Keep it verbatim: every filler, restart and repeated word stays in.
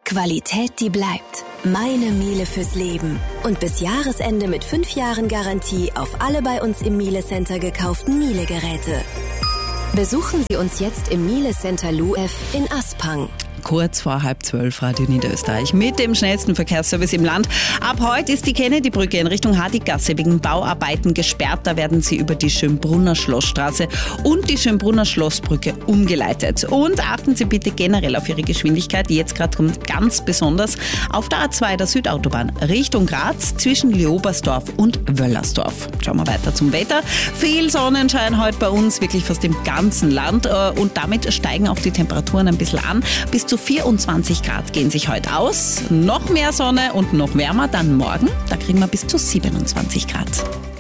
Qualität, die bleibt. Meine Miele fürs Leben. Und bis Jahresende mit fünf Jahren Garantie auf alle bei uns im Miele Center gekauften Miele-Geräte. Besuchen Sie uns jetzt im Miele Center L U F in Aspang. Kurz vor halb zwölf, Radio Niederösterreich mit dem schnellsten Verkehrsservice im Land. Ab heute ist die Kennedy-Brücke in Richtung Hardiggasse wegen Bauarbeiten gesperrt. Da werden sie über die Schönbrunner Schlossstraße und die Schönbrunner Schlossbrücke umgeleitet. Und achten Sie bitte generell auf Ihre Geschwindigkeit. Jetzt gerade kommt ganz besonders auf der A zwei der Südautobahn Richtung Graz zwischen Leobersdorf und Wöllersdorf. Schauen wir weiter zum Wetter. Viel Sonnenschein heute bei uns, wirklich fast im ganzen Land. Und damit steigen auch die Temperaturen ein bisschen an. Bis zu vierundzwanzig Grad gehen sich heute aus. Noch mehr Sonne und noch wärmer dann morgen. Da kriegen wir bis zu siebenundzwanzig Grad.